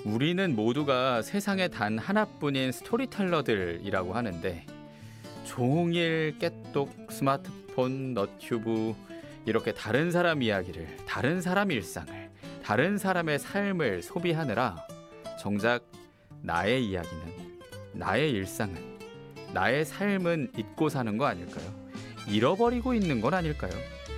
우리는 모두가 세상에 단 하나뿐인 스토리텔러들이라고 하는데 종일 깨똑, 스마트폰, 너튜브 이렇게 다른 사람 이야기를, 다른 사람 일상을, 다른 사람의 삶을 소비하느라 정작 나의 이야기는, 나의 일상은, 나의 삶은 잊고 사는 거 아닐까요? 잃어버리고 있는 건 아닐까요?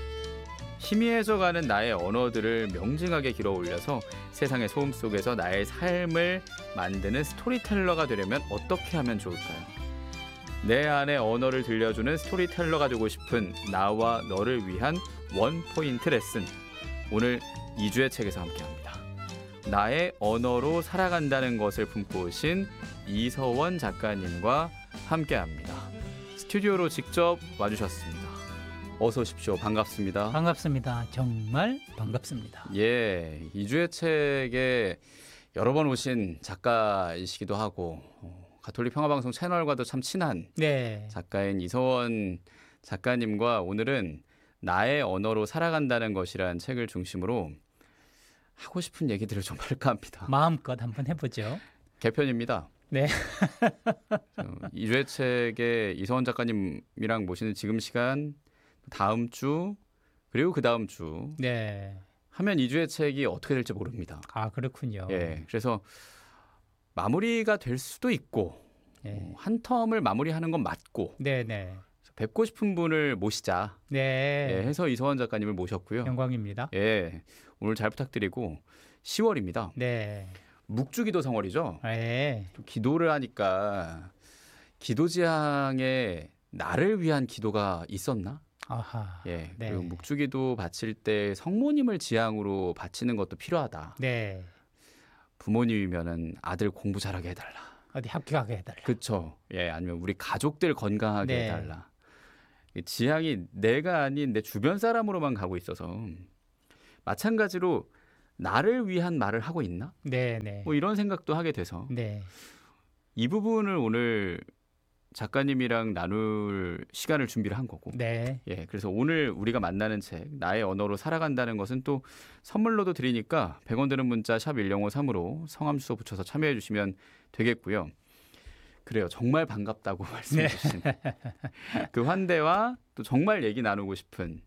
희미해져가는 나의 언어들을 명징하게 길어 올려서 세상의 소음 속에서 나의 삶을 만드는 스토리텔러가 되려면 어떻게 하면 좋을까요? 내 안의 언어를 들려주는 스토리텔러가 되고 싶은 나와 너를 위한 원포인트 레슨. 오늘 이주의 책에서 함께합니다. 나의 언어로 살아간다는 것을 품고 오신 이서원 작가님과 함께합니다. 스튜디오로 직접 와주셨습니다. 어서 오십시오. 반갑습니다. 반갑습니다. 정말 반갑습니다. 예, 이주의 책에 여러 번 오신 작가이시기도 하고 가톨릭 평화방송 채널과도 참 친한 네. 작가인 이서원 작가님과 오늘은 나의 언어로 살아간다는 것이라는 책을 중심으로 하고 싶은 얘기들을 좀 할까 합니다. 마음껏 한번 해보죠. 개편입니다. 네. 이주의 책에 이서원 작가님이랑 모시는 지금 시간, 다음 주 그리고 그 다음 주 네. 하면 이주의 책이 어떻게 될지 모릅니다. 아, 그렇군요. 예, 그래서 마무리가 될 수도 있고 네. 한 텀을 마무리하는 건 맞고 네네. 뵙고 싶은 분을 모시자 네. 예, 해서 이서원 작가님을 모셨고요. 영광입니다. 예, 오늘 잘 부탁드리고 10월입니다. 네. 묵주기도 성월이죠. 네. 또 기도를 하니까 기도지향에 나를 위한 기도가 있었나? 아하. 예, 네. 그리고 묵주기도 바칠 때 성모님을 지향으로 바치는 것도 필요하다. 네. 부모님이면은 아들 공부 잘하게 해달라. 어디 합격하게 해달라. 그렇죠. 예, 아니면 우리 가족들 건강하게 네. 해달라. 이 지향이 내가 아닌 내 주변 사람으로만 가고 있어서 마찬가지로 나를 위한 말을 하고 있나? 네네. 뭐 이런 생각도 하게 돼서 네. 이 부분을 오늘 작가님이랑 나눌 시간을 준비를 한 거고. 네. 예, 그래서 오늘 우리가 만나는 책 나의 언어로 살아간다는 것은 또 선물로도 드리니까 100원 드는 문자 샵 1053으로 성함 주소 붙여서 참여해 주시면 되겠고요. 그래요. 정말 반갑다고 말씀해 주신 그 환대와 또 정말 얘기 나누고 싶은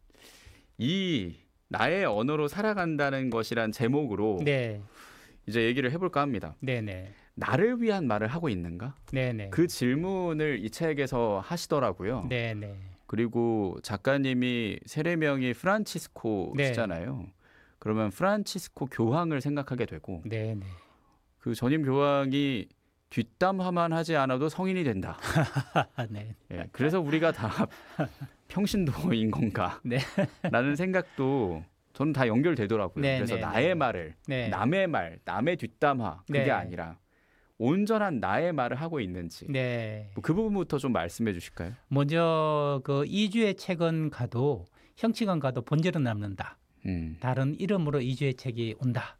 이 나의 언어로 살아간다는 것이란 제목으로 네. 이제 얘기를 해볼까 합니다. 네네. 나를 위한 말을 하고 있는가? 네네. 그 질문을 이 책에서 하시더라고요. 네네. 그리고 작가님이 세례명이 네. 프란치스코시잖아요. 그러면 프란치스코 교황을 생각하게 되고 네네. 그 전임 교황이 뒷담화만 하지 않아도 성인이 된다. 네. 예, 그래서 우리가 다 평신도인 건가? 네. 라는 생각도 저는 다 연결되더라고요. 네, 그래서 네, 나의 네. 말을 네. 남의 말, 남의 뒷담화 그게 네. 아니라 온전한 나의 말을 하고 있는지 네. 그 부분부터 좀 말씀해 주실까요? 먼저 그 이주의 책은 가도 형칙은 가도 본질은 남는다. 다른 이름으로 이주의 책이 온다.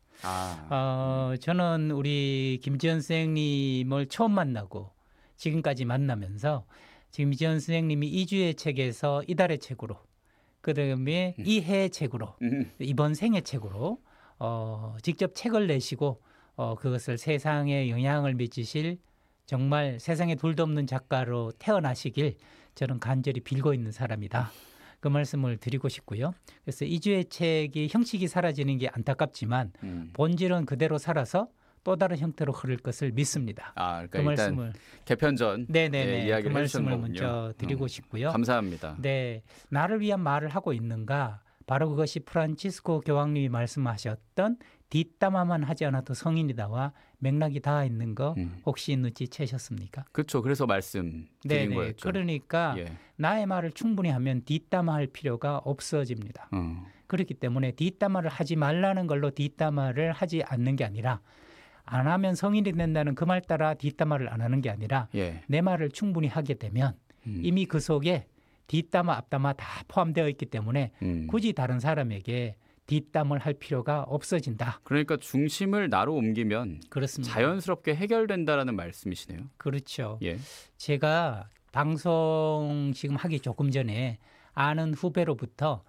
저는 우리 김지연 선생님을 처음 만나고 지금까지 만나면서 지금 지연 선생님이 이주의 책에서 이달의 책으로 그다음에 이해 책으로 이번 생애 책으로 직접 책을 내시고 그것을 세상에 영향을 미치실 정말 세상에 둘도 없는 작가로 태어나시길 저는 간절히 빌고 있는 사람이다. 그 말씀을 드리고 싶고요. 그래서 이주의 책이 형식이 사라지는 게 안타깝지만 본질은 그대로 살아서 또 다른 형태로 흐를 것을 믿습니다. 그러니까 그 일단 말씀을 개편 전 네네네. 이야기를 그 말씀을 해주셨군요. 먼저 드리고 싶고요. 감사합니다. 네, 나를 위한 말을 하고 있는가? 바로 그것이 프란치스코 교황님이 말씀하셨던 뒷담화만 하지 않아도 성인이다와 맥락이 닿아 있는 거 혹시 눈치채셨습니까? 그렇죠. 그래서 말씀드린 네네. 거였죠. 그러니까 예. 나의 말을 충분히 하면 뒷담화할 필요가 없어집니다. 그렇기 때문에 뒷담화를 하지 말라는 걸로 뒷담화를 하지 않는 게 아니라 안 하면 성인이 된다는 그 말 따라 뒷담화를 안 하는 게 아니라 예. 내 말을 충분히 하게 되면 이미 그 속에 뒷담화 앞담화 다 포함되어 있기 때문에 굳이 다른 사람에게 뒷담을 할 필요가 없어진다. 그러니까 중심을 나로 옮기면 그렇습니다. 자연스럽게 해결된다라는 말씀이시네요. 그렇죠. 예. 제가 방송 지금 하기 조금 전에 아는 후배로부터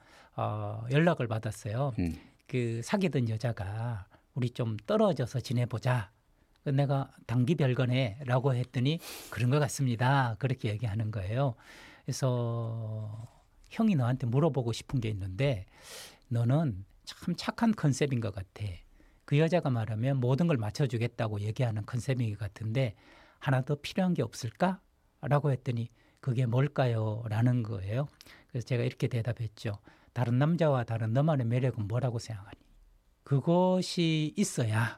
연락을 받았어요. 그 사귀던 여자가 우리 좀 떨어져서 지내보자 내가 단기 별거네라고 했더니 그런 것 같습니다. 그렇게 얘기하는 거예요. 그래서 형이 너한테 물어보고 싶은 게 있는데 너는 참 착한 컨셉인 것 같아. 그 여자가 말하면 모든 걸 맞춰주겠다고 얘기하는 컨셉인 것 같은데 하나 더 필요한 게 없을까? 라고 했더니 그게 뭘까요? 라는 거예요. 그래서 제가 이렇게 대답했죠. 다른 남자와 다른 너만의 매력은 뭐라고 생각하니? 그것이 있어야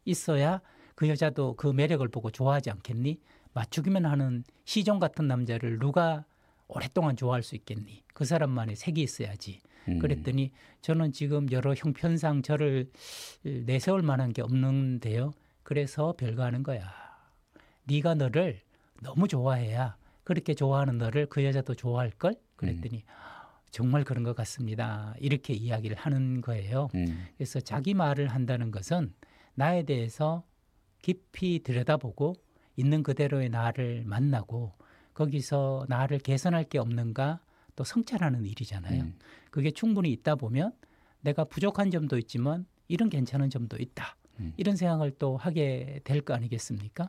그 여자도 그 매력을 보고 좋아하지 않겠니? 맞추기만 하는 시종 같은 남자를 누가 오랫동안 좋아할 수 있겠니? 그 사람만의 색이 있어야지. 그랬더니 저는 지금 여러 형편상 저를 내세울 만한 게 없는데요. 그래서 별거하는 거야. 네가 너를 너무 좋아해야 그렇게 좋아하는 너를 그 여자도 좋아할걸? 그랬더니 정말 그런 것 같습니다. 이렇게 이야기를 하는 거예요. 그래서 자기 말을 한다는 것은 나에 대해서 깊이 들여다보고 있는 그대로의 나를 만나고 거기서 나를 개선할 게 없는가 또 성찰하는 일이잖아요. 그게 충분히 있다 보면 내가 부족한 점도 있지만 이런 괜찮은 점도 있다. 이런 생각을 또 하게 될 거 아니겠습니까?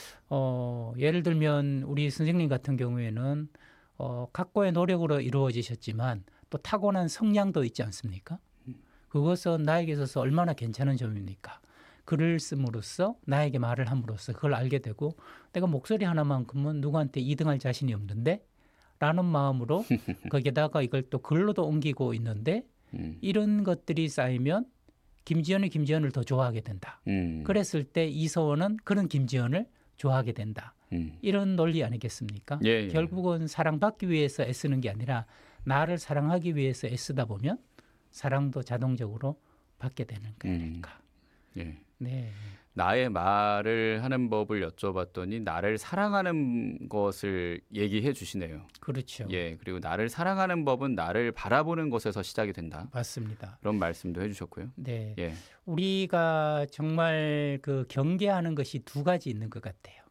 예를 들면 우리 선생님 같은 경우에는 각고의 노력으로 이루어지셨지만 또 타고난 성량도 있지 않습니까? 그것은 나에게 있어서 얼마나 괜찮은 점입니까? 글을 씀으로써 나에게 말을 함으로써 그걸 알게 되고 내가 목소리 하나만큼은 누구한테 2등할 자신이 없는데 라는 마음으로 거기에다가 이걸 또 글로도 옮기고 있는데 이런 것들이 쌓이면 김지연이 김지연을 더 좋아하게 된다. 그랬을 때 이서원은 그런 김지연을 좋아하게 된다. 이런 논리 아니겠습니까? 예. 결국은 사랑받기 위해서 애쓰는 게 아니라 나를 사랑하기 위해서 애쓰다 보면 사랑도 자동적으로 받게 되는 거니까. 예. 네. 나의 말을 하는 법을 여쭤봤더니 나를 사랑하는 것을 얘기해 주시네요. 그렇죠. 예, 그리고 나를 사랑하는 법은 나를 바라보는 것에서 시작이 된다. 맞습니다. 그런 말씀도 해주셨고요. 네. 예. 우리가 정말 그 경계하는 것이 두 가지 있는 것 같아요.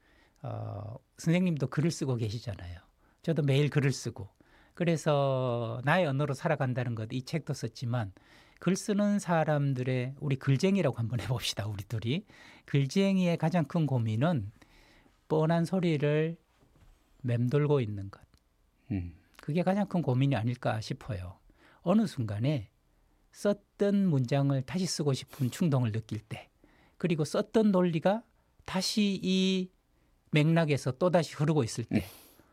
선생님도 글을 쓰고 계시잖아요. 저도 매일 글을 쓰고 그래서 나의 언어로 살아간다는 것 이 책도 썼지만 글 쓰는 사람들의 우리 글쟁이라고 한번 해봅시다. 우리 둘이 글쟁이의 가장 큰 고민은 뻔한 소리를 맴돌고 있는 것. 그게 가장 큰 고민이 아닐까 싶어요. 어느 순간에 썼던 문장을 다시 쓰고 싶은 충동을 느낄 때 그리고 썼던 논리가 다시 이 맥락에서 또다시 흐르고 있을 때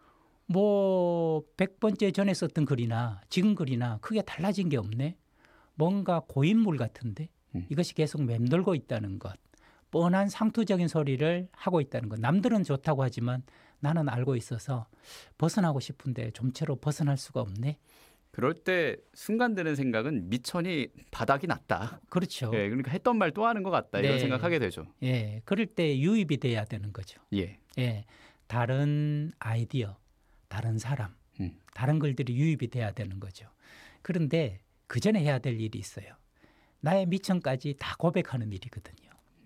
뭐 100번째 전에 썼던 글이나 지금 글이나 크게 달라진 게 없네. 뭔가 고인물 같은데 이것이 계속 맴돌고 있다는 것. 뻔한 상투적인 소리를 하고 있다는 것. 남들은 좋다고 하지만 나는 알고 있어서 벗어나고 싶은데 좀처럼 벗어날 수가 없네. 그럴 때 순간 드는 생각은 미천이 바닥이 났다. 그렇죠. 예, 그러니까 했던 말 또 하는 것 같다. 네. 이런 생각하게 되죠. 예, 그럴 때 유입이 돼야 되는 거죠. 예. 예, 다른 아이디어, 다른 사람, 다른 글들이 유입이 돼야 되는 거죠. 그런데 그 전에 해야 될 일이 있어요. 나의 미천까지 다 고백하는 일이거든요.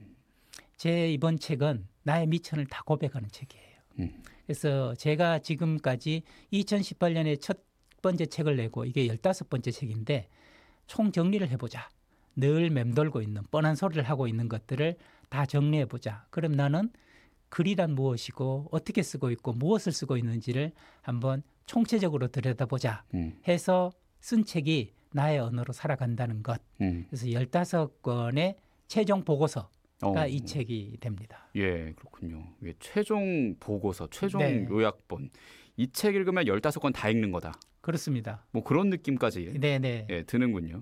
제 이번 책은 나의 미천을 다 고백하는 책이에요. 그래서 제가 지금까지 2018년에 첫 번째 책을 내고 이게 15번째 책인데 총 정리를 해보자. 늘 맴돌고 있는 뻔한 소리를 하고 있는 것들을 다 정리해보자. 그럼 나는 글이란 무엇이고 어떻게 쓰고 있고 무엇을 쓰고 있는지를 한번 총체적으로 들여다보자 해서 쓴 책이 나의 언어로 살아간다는 것. 그래서 15권의 최종 보고서가 이 책이 됩니다. 예, 그렇군요. 이게 최종 보고서, 최종 네. 요약본. 이 책 읽으면 15권 다 읽는 거다. 그렇습니다. 뭐 그런 느낌까지 네네. 예, 드는군요.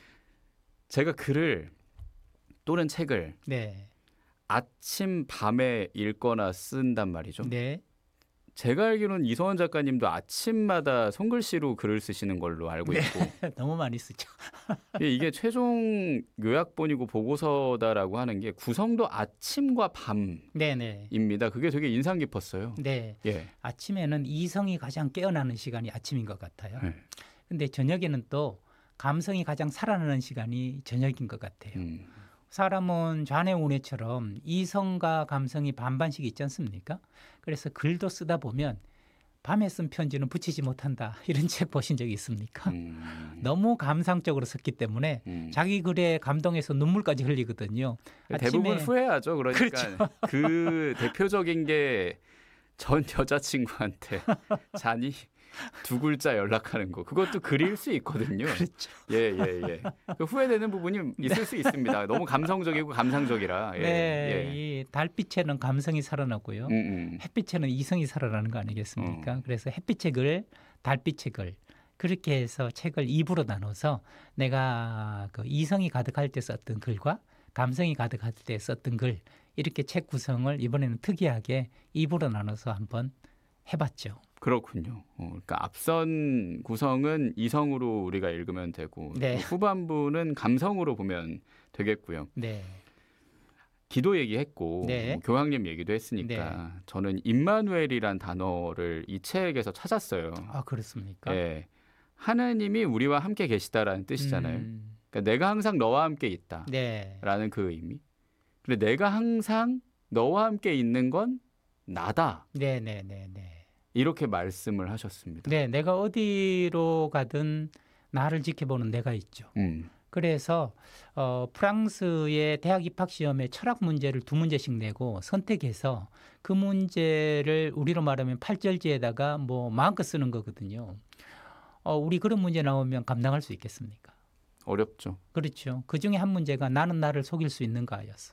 제가 글을 또는 책을 네. 아침, 밤에 읽거나 쓴단 말이죠. 네. 제가 알기로는 이서원 작가님도 아침마다 손글씨로 글을 쓰시는 걸로 알고 있고 너무 많이 쓰죠. 이게 최종 요약본이고 보고서다라고 하는 게 구성도 아침과 밤입니다. 네네. 그게 되게 인상 깊었어요. 네. 예. 아침에는 이성이 가장 깨어나는 시간이 아침인 것 같아요. 네. 근데 저녁에는 또 감성이 가장 살아나는 시간이 저녁인 것 같아요. 사람은 좌뇌우뇌처럼 이성과 감성이 반반씩 있지 않습니까? 그래서 글도 쓰다 보면 밤에 쓴 편지는 붙이지 못한다. 이런 책 보신 적이 있습니까? 너무 감상적으로 썼기 때문에 자기 글에 감동해서 눈물까지 흘리거든요. 대부분 아침에... 후회하죠. 그러니까 그렇죠. 그 대표적인 게 전 여자친구한테 잔이 2글자 연락하는 거. 그것도 글일 수 있거든요. 그렇죠. 예. 그 후회되는 부분이 있을 수 있습니다. 너무 감성적이고 감상적이라. 예, 네, 예. 이 달빛에는 감성이 살아나고요. 햇빛에는 이성이 살아나는 거 아니겠습니까? 그래서 햇빛의 글, 달빛의 글. 그렇게 해서 책을 2부로 나눠서 내가 그 이성이 가득할 때 썼던 글과 감성이 가득할 때 썼던 글 이렇게 책 구성을 이번에는 특이하게 2부로 나눠서 한번 해봤죠. 그렇군요. 그러니까 앞선 구성은 이성으로 우리가 읽으면 되고 네. 후반부는 감성으로 보면 되겠고요. 네. 기도 얘기했고 네. 교황님 얘기도 했으니까 네. 저는 임마누엘이란 단어를 이 책에서 찾았어요. 아, 그렇습니까? 예. 하나님이 우리와 함께 계시다라는 뜻이잖아요. 그러니까 내가 항상 너와 함께 있다라는 네. 그 의미. 근데 내가 항상 너와 함께 있는 건 나다. 네. 이렇게 말씀을 하셨습니다. 네, 내가 어디로 가든 나를 지켜보는 내가 있죠. 그래서 프랑스의 대학 입학 시험에 철학 문제를 2문제씩 내고 선택해서 그 문제를 우리로 말하면 팔절지에다가 뭐 마음껏 쓰는 거거든요. 우리 그런 문제 나오면 감당할 수 있겠습니까? 어렵죠. 그렇죠. 그 중에 한 문제가 나는 나를 속일 수 있는가였어요.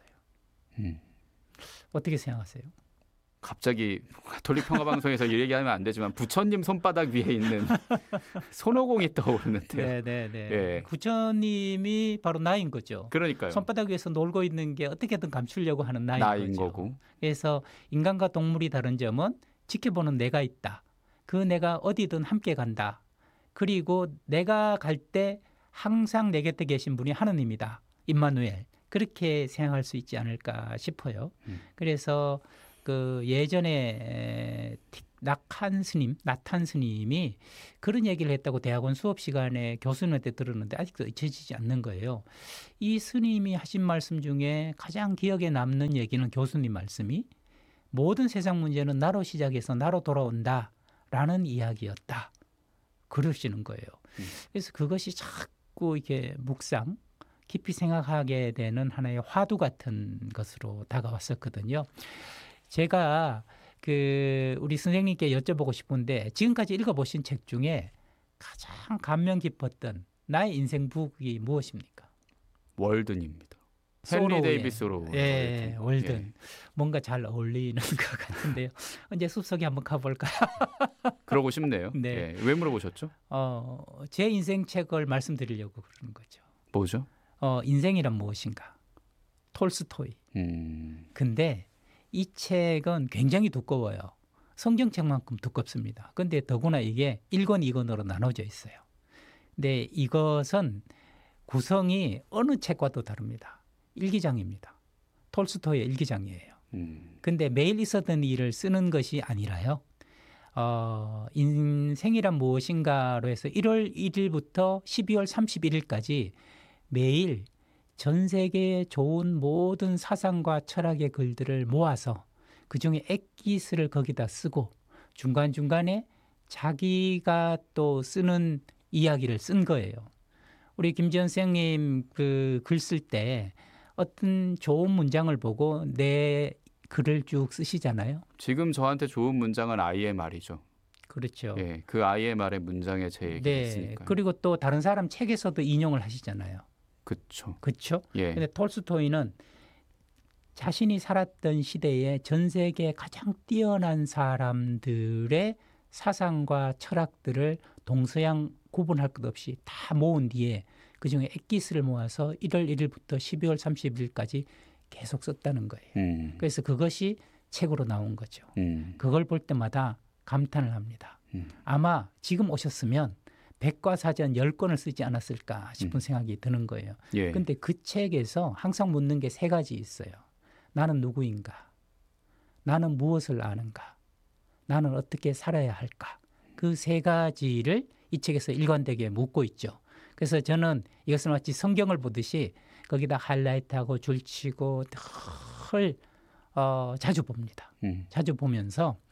어떻게 생각하세요? 갑자기 가톨릭 평화방송에서 이 얘기하면 안 되지만 부처님 손바닥 위에 있는 손오공이 떠오르는데요. 네. 예. 부처님이 바로 나인 거죠. 그러니까요. 손바닥 위에서 놀고 있는 게 어떻게든 감추려고 하는 나인 거죠. 거고. 그래서 인간과 동물이 다른 점은 지켜보는 내가 있다. 그 내가 어디든 함께 간다. 그리고 내가 갈 때 항상 내 곁에 계신 분이 하느님이다. 임마누엘. 그렇게 생각할 수 있지 않을까 싶어요. 그래서 그 예전에 나탄 스님이 그런 얘기를 했다고 대학원 수업 시간에 교수님한테 들었는데 아직도 잊혀지지 않는 거예요. 이 스님이 하신 말씀 중에 가장 기억에 남는 얘기는 교수님 말씀이 모든 세상 문제는 나로 시작해서 나로 돌아온다라는 이야기였다. 그러시는 거예요. 그래서 그것이 자꾸 이렇게 묵상, 깊이 생각하게 되는 하나의 화두 같은 것으로 다가왔었거든요. 제가 우리 선생님께 여쭤보고 싶은데 지금까지 읽어보신 책 중에 가장 감명 깊었던 나의 인생 북이 무엇입니까? 월든입니다. 헨리 데이비스로. 예, 월든. 뭔가 잘 어울리는 것 같은데요. 언제 숲속에 한번 가볼까요? 그러고 싶네요. 네. 예, 왜 물어보셨죠? 제 인생 책을 말씀드리려고 그러는 거죠. 뭐죠? 인생이란 무엇인가? 톨스토이. 근데 이 책은 굉장히 두꺼워요. 성경책만큼 두껍습니다. 근데 더구나 이게 1권, 2권으로 나눠져 있어요. 근데 이것은 구성이 어느 책과도 다릅니다. 일기장입니다. 톨스토이의 일기장이에요. 근데 매일 있었던 일을 쓰는 것이 아니라요. 인생이란 무엇인가로 해서 1월 1일부터 12월 31일까지 매일 전 세계에 좋은 모든 사상과 철학의 글들을 모아서 그중에 엑기스를 거기다 쓰고 중간중간에 자기가 또 쓰는 이야기를 쓴 거예요. 우리 김지연 선생님 그 글 쓸 때 어떤 좋은 문장을 보고 내 글을 쭉 쓰시잖아요. 지금 저한테 좋은 문장은 아이의 말이죠. 그렇죠. 예, 그 아이의 말의 문장에 제 얘기가 있으니까요. 그리고 또 다른 사람 책에서도 인용을 하시잖아요. 그렇죠. 예. 근데 톨스토이는 자신이 살았던 시대에 전 세계 가장 뛰어난 사람들의 사상과 철학들을 동서양 구분할 것 없이 다 모은 뒤에 그중에 엑기스를 모아서 1월 1일부터 12월 30일까지 계속 썼다는 거예요. 그래서 그것이 책으로 나온 거죠. 그걸 볼 때마다 감탄을 합니다. 아마 지금 오셨으면 백과사전 10권을 쓰지 않았을까 싶은 생각이 드는 거예요. 그런데 그 책에서 항상 묻는 게 3가지 있어요. 나는 누구인가? 나는 무엇을 아는가? 나는 어떻게 살아야 할까? 그 3가지를 이 책에서 일관되게 묻고 있죠. 그래서 저는 이것은 마치 성경을 보듯이 거기다 하이라이트하고 줄치고 늘 자주 봅니다. 자주 보면서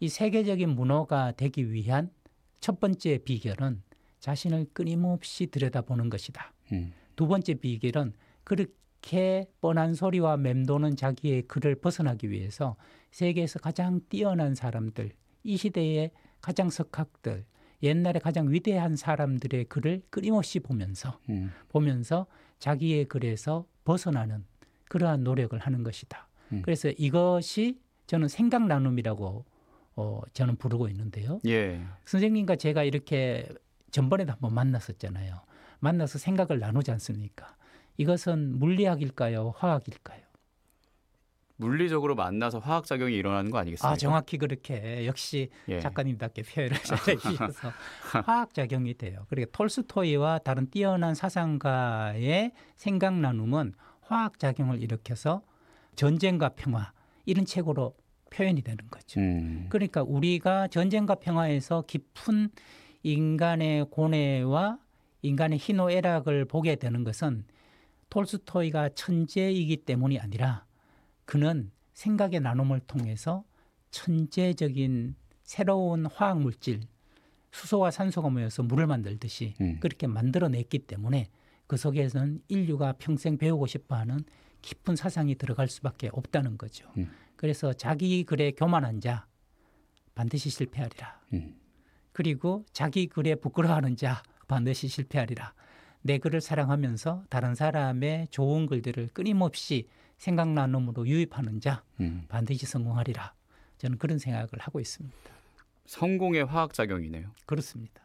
이 세계적인 문호가 되기 위한 첫 번째 비결은 자신을 끊임없이 들여다보는 것이다. 두 번째 비결은 그렇게 뻔한 소리와 맴도는 자기의 글을 벗어나기 위해서 세계에서 가장 뛰어난 사람들, 이 시대의 가장 석학들, 옛날에 가장 위대한 사람들의 글을 끊임없이 보면서 자기의 글에서 벗어나는 그러한 노력을 하는 것이다. 그래서 이것이 저는 생각 나눔이라고 저는 부르고 있는데요. 예. 선생님과 제가 이렇게 전번에도 한번 만났었잖아요. 만나서 생각을 나누지 않습니까? 이것은 물리학일까요? 화학일까요? 물리적으로 만나서 화학작용이 일어나는 거 아니겠습니까? 정확히 그렇게 역시 작가님답게 표현을 잘 해주셔서 화학작용이 돼요. 그러니까 톨스토이와 다른 뛰어난 사상가의 생각 나눔은 화학작용을 일으켜서 전쟁과 평화 이런 책으로 표현이 되는 거죠. 그러니까 우리가 전쟁과 평화에서 깊은 인간의 고뇌와 인간의 희노애락을 보게 되는 것은 톨스토이가 천재이기 때문이 아니라 그는 생각의 나눔을 통해서 천재적인 새로운 화학물질, 수소와 산소가 모여서 물을 만들듯이 그렇게 만들어냈기 때문에 그 속에서는 인류가 평생 배우고 싶어하는 깊은 사상이 들어갈 수밖에 없다는 거죠. 그래서 자기 글에 교만한 자 반드시 실패하리라. 그리고 자기 글에 부끄러워하는 자 반드시 실패하리라. 내 글을 사랑하면서 다른 사람의 좋은 글들을 끊임없이 생각 나눔으로 유입하는 자 반드시 성공하리라. 저는 그런 생각을 하고 있습니다. 성공의 화학작용이네요. 그렇습니다.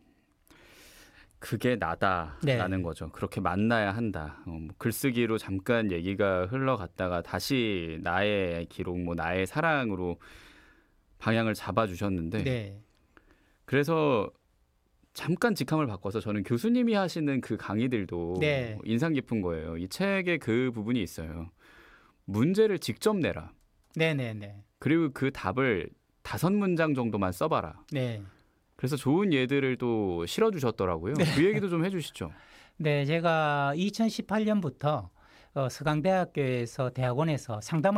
그게 나다라는 거죠. 그렇게 만나야 한다. 글쓰기로 잠깐 얘기가 흘러갔다가 다시 나의 기록, 나의 사랑으로 방향을 잡아주셨는데 그래서 잠깐 직함을 바꿔서 저는 교수님이 하시는 그 강의들도 인상 깊은 거예요. 이 책에 그 부분이 있어요. 문제를 직접 내라. 그리고 그 답을 5문장 정도만 써봐라. 그래서 좋은 예들을 또 실어주셨더라고요. 그 얘기도 좀 해주시죠. 제가 2018년부터 서강대학교에서 대학원에서 상담을